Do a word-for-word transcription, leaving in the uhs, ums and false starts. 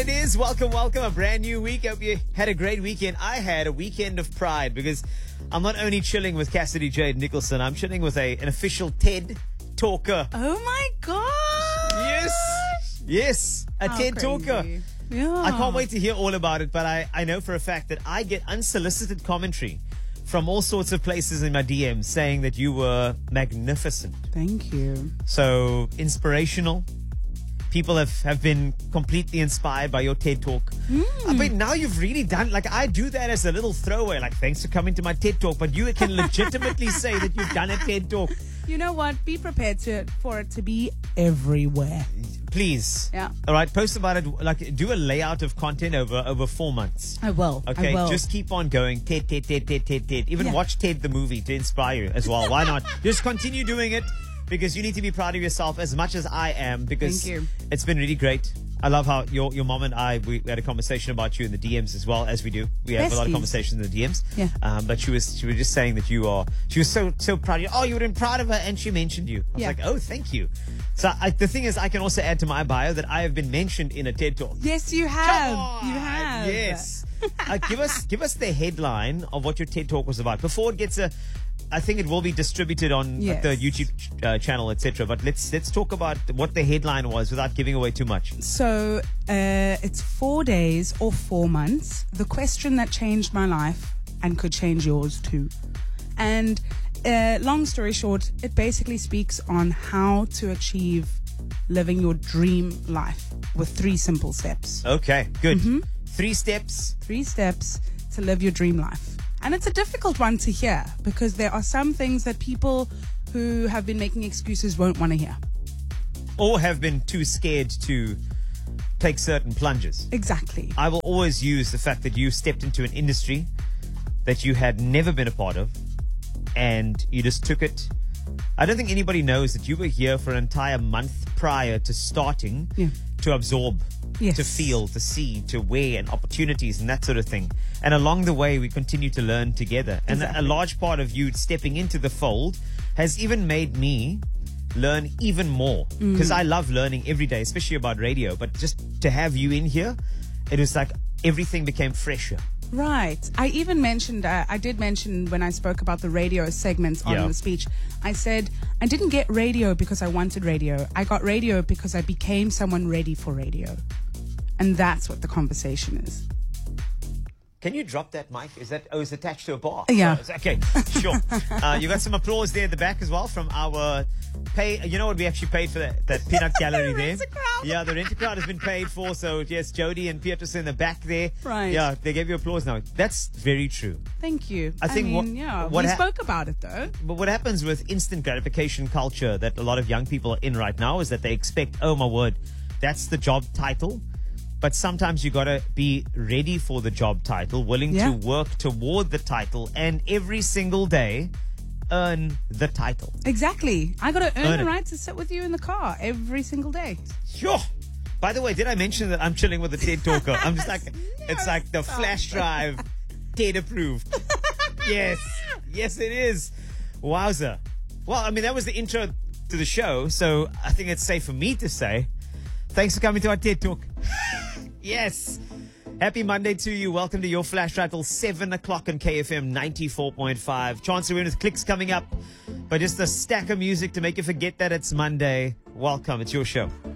It is. Welcome, welcome. A brand new week. Hope you had a great weekend. I had a weekend of pride because I'm not only chilling with Cassidy Jade Nicholson, I'm chilling with a an official TED talker. Oh my gosh! Yes. Yes. A How TED crazy. talker. Yeah. I can't wait to hear all about it, but I, I know for a fact that I get unsolicited commentary from all sorts of places in my D Ms saying that you were magnificent. Thank you. So inspirational. People have, have been completely inspired by your TED Talk. Mm. I mean, now you've really done, like, I do that as a little throwaway, like, thanks for coming to my TED Talk, but you can legitimately say that you've done a TED Talk. You know what? Be prepared to for it to be everywhere. Please. Yeah. All right, post about it, like, do a layout of content over, over four months. I will. Okay, I will. just keep on going. TED, TED, TED, TED, TED, TED. Even Yeah. watch TED the movie to inspire you as well. Why not? Just continue doing it because you need to be proud of yourself as much as I am because Thank you. it's been really great. I love how your your mom and I, we had a conversation about you in the D Ms as well, as we do. We have a lot of Besties. conversations in the D Ms. Yeah. Um, but she was she was just saying that you are, she was so so proud of you. Oh, you were proud of her and she mentioned you. I was Yeah. like, oh, thank you. So I, the thing is, I can also add to my bio that I have been mentioned in a TED Talk. Yes, you have. Come on. You have. Yes. uh, give us give us the headline of what your TED Talk was about before it gets a. I think it will be distributed on Yes. the YouTube uh, channel, et cetera. But let's let's talk about what the headline was without giving away too much. So uh, it's four days or four months. The question that changed my life and could change yours too. And uh, long story short, it basically speaks on how to achieve living your dream life with three simple steps. Okay, good. Mm-hmm. Three steps. Three steps to live your dream life. And it's a difficult one to hear because there are some things that people who have been making excuses won't want to hear. Or have been too scared to take certain plunges. Exactly. I will always use the fact that you stepped into an industry that you had never been a part of and you just took it. I don't think anybody knows that you were here for an entire month prior to starting Yeah. to absorb, Yes. to feel, to see, to wear, and opportunities and that sort of thing. And along the way, we continue to learn together. And a- a Exactly. large part of you stepping into the fold has even made me learn even more because Mm. I love learning every day, especially about radio. But just to have you in here, it was like everything became fresher. Right. I even mentioned, uh, I did mention when I spoke about the radio segments on Yeah. the speech, I said, I didn't get radio because I wanted radio. I got radio because I became someone ready for radio. And that's what the conversation is. Can you drop that mic? Is that, oh, it's attached to a bar? Yeah. Oh, okay, sure. Uh, you got some applause there at the back as well from our pay. You know what we actually paid for that, that peanut gallery there? Rent-a-crowd. Yeah, the rent-a-crowd has been paid for. So, yes, Jody and Petrus in the back there. Right. Yeah, they gave you applause now. That's very true. Thank you. I think mean, what- yeah, what we ha- spoke about it though. But what happens with instant gratification culture that a lot of young people are in right now is that they expect, oh my word, that's the job title. But sometimes you got to be ready for the job title, willing Yeah. to work toward the title, and every single day earn the title. Exactly. I got to earn Earn the it. right to sit with you in the car every single day. Sure. By the way, did I mention that I'm chilling with a TED talker? I'm just like, it's like the flash drive, TED approved. Yes. Yes, it is. Wowza. Well, I mean, that was the intro to the show, so I think it's safe for me to say, thanks for coming to our TED Talk. Yes. Happy Monday to you. Welcome to your Flash Drive till seven o'clock on K F M ninety-four point five. Chance to win with clicks coming up. But just a stack of music to make you forget that it's Monday. Welcome. It's your show.